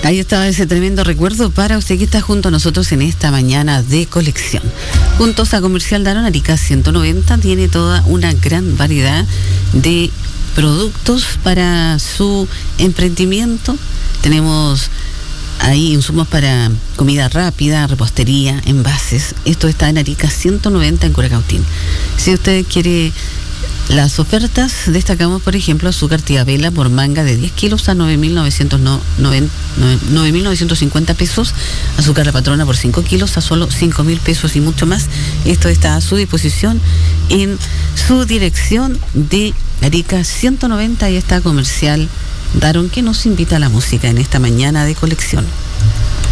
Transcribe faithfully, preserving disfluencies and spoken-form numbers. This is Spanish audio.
Ahí estaba ese tremendo recuerdo para usted que está junto a nosotros en esta mañana de colección. Juntos a Comercial Daron Arica ciento noventa tiene toda una gran variedad de productos para su emprendimiento. Tenemos ahí insumos para comida rápida, repostería, envases. Esto está en Arica ciento noventa en Curacautín. Si usted quiere las ofertas, destacamos por ejemplo azúcar tía vela por manga de diez kilos a nueve mil novecientos cincuenta pesos, azúcar la patrona por cinco kilos a solo cinco mil pesos y mucho más. Esto está a su disposición en su dirección de Arica ciento noventa y está Comercial Daron, que nos invita a la música en esta mañana de colección.